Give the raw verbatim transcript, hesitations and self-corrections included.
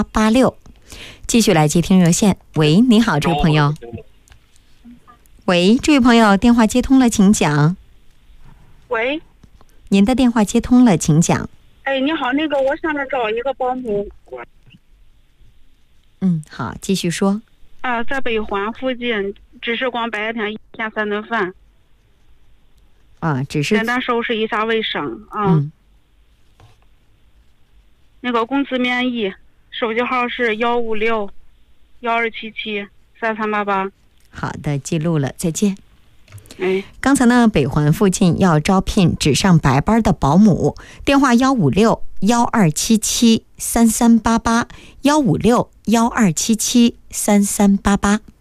八八六。继续来接听热线。喂，你好，这位朋友。喂，这位朋友，电话接通了，请讲。 喂， 您的电话接通了，请讲。 哎，你好，那个我想着找一个保姆。 嗯，好，继续说。 啊，在北环附近，只是光白天一天三顿饭。 啊，只是简单收拾一下卫生啊。 嗯。 那个公司免疫，手机号是幺五六幺二七七三三八八。 好的，记录了，再见。 哎， 刚才呢，北环附近要招聘只上白班的保姆，电话幺五六幺二七七三三八八，幺五六幺二七七三三八八。